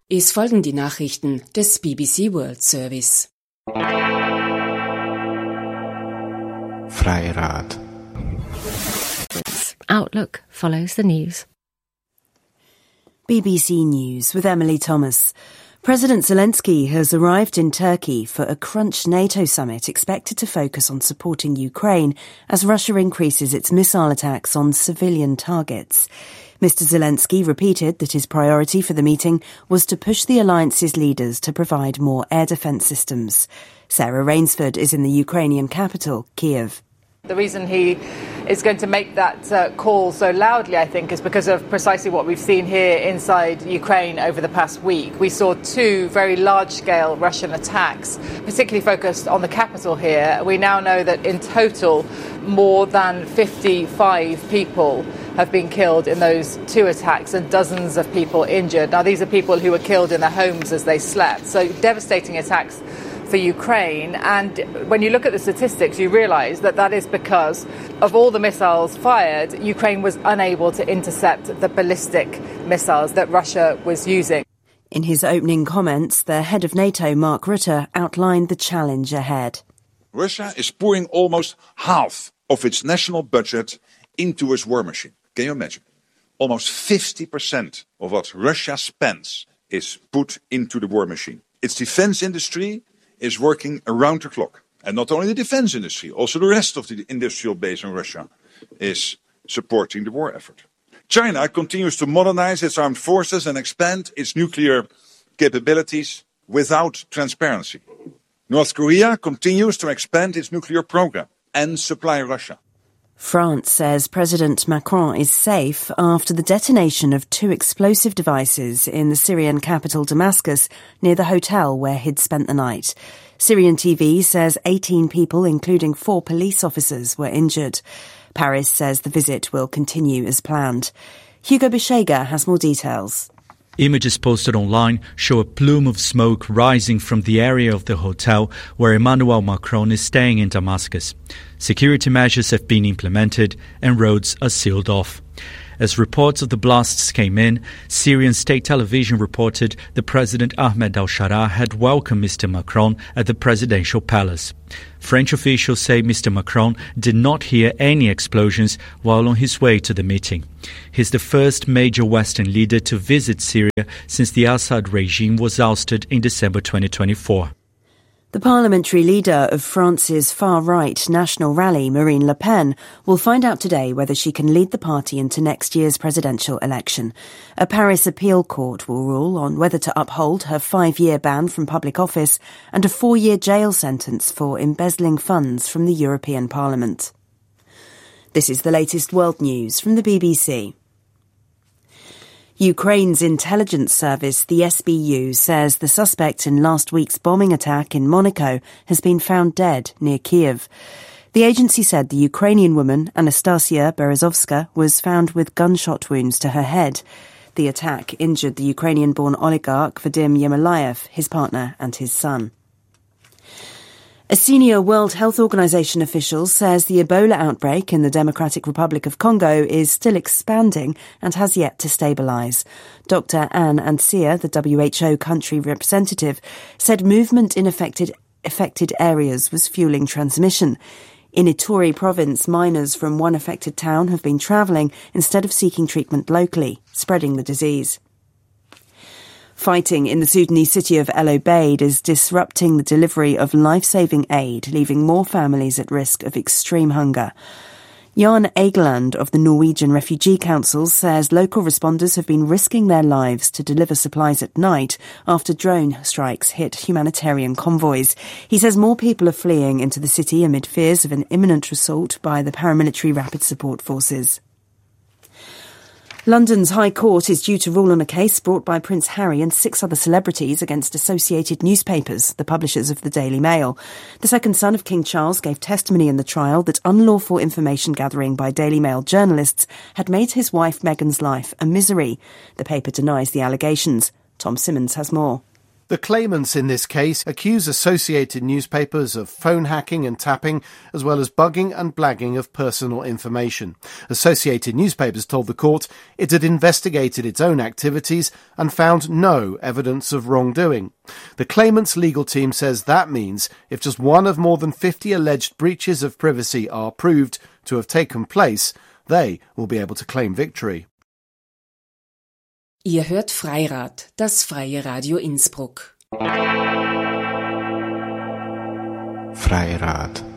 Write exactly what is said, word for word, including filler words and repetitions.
Es folgen die Nachrichten des B B C World Service. Freirad. Outlook follows the news. B B C News with Emily Thomas. President Zelensky has arrived in Turkey for a crunch NATO summit expected to focus on supporting Ukraine as Russia increases its missile attacks on civilian targets. Mister Zelensky repeated that his priority for the meeting was to push the alliance's leaders to provide more air defence systems. Sarah Rainsford is in the Ukrainian capital, Kiev. The reason he is going to make that uh, call so loudly, I think, is because of precisely what we've seen here inside Ukraine over the past week. We saw two very large-scale Russian attacks, particularly focused on the capital here. We now know that in total, more than fifty-five people have been killed in those two attacks and dozens of people injured. Now, these are people who were killed in their homes as they slept. So devastating attacks for Ukraine, and when you look at the statistics you realise that that is because of all the missiles fired, Ukraine was unable to intercept the ballistic missiles that Russia was using. In his opening comments, the head of NATO, Mark Rutte, outlined the challenge ahead. Russia is pouring almost half of its national budget into its war machine. Can you imagine? Almost fifty percent of what Russia spends is put into the war machine. Its defence industry is working around the clock. And not only the defense industry, also the rest of the industrial base in Russia is supporting the war effort. China continues to modernize its armed forces and expand its nuclear capabilities without transparency. North Korea continues to expand its nuclear program and supply Russia. France says President Macron is safe after the detonation of two explosive devices in the Syrian capital Damascus near the hotel where he'd spent the night. Syrian T V says eighteen people, including four police officers, were injured. Paris says the visit will continue as planned. Hugo Bishega has more details. Images posted online show a plume of smoke rising from the area of the hotel where Emmanuel Macron is staying in Damascus. Security measures have been implemented and roads are sealed off. As reports of the blasts came in, Syrian state television reported that President Ahmed al-Shara had welcomed Mister Macron at the presidential palace. French officials say Mister Macron did not hear any explosions while on his way to the meeting. He's the first major Western leader to visit Syria since the Assad regime was ousted in December twenty twenty-four. The parliamentary leader of France's far-right National Rally, Marine Le Pen, will find out today whether she can lead the party into next year's presidential election. A Paris appeal court will rule on whether to uphold her five-year ban from public office and a four-year jail sentence for embezzling funds from the European Parliament. This is the latest world news from the B B C. Ukraine's intelligence service, the S B U, says the suspect in last week's bombing attack in Monaco has been found dead near Kiev. The agency said the Ukrainian woman, Anastasia Berezovska, was found with gunshot wounds to her head. The attack injured the Ukrainian-born oligarch Vadim Yermolayev, his partner and his son. A senior World Health Organization official says the Ebola outbreak in the Democratic Republic of Congo is still expanding and has yet to stabilize. Doctor Anne Ansia, the W H O country representative, said movement in affected, affected areas was fueling transmission. In Ituri province, miners from one affected town have been travelling instead of seeking treatment locally, spreading the disease. Fighting in the Sudanese city of El Obeid is disrupting the delivery of life-saving aid, leaving more families at risk of extreme hunger. Jan Egeland of the Norwegian Refugee Council says local responders have been risking their lives to deliver supplies at night after drone strikes hit humanitarian convoys. He says more people are fleeing into the city amid fears of an imminent assault by the paramilitary Rapid Support Forces. London's High Court is due to rule on a case brought by Prince Harry and six other celebrities against Associated Newspapers, the publishers of the Daily Mail. The second son of King Charles gave testimony in the trial that unlawful information gathering by Daily Mail journalists had made his wife Meghan's life a misery. The paper denies the allegations. Tom Simmons has more. The claimants in this case accuse Associated Newspapers of phone hacking and tapping, as well as bugging and blagging of personal information. Associated Newspapers told the court it had investigated its own activities and found no evidence of wrongdoing. The claimants' legal team says that means if just one of more than fifty alleged breaches of privacy are proved to have taken place, they will be able to claim victory. Ihr hört Freirad, das freie Radio Innsbruck. Freirad.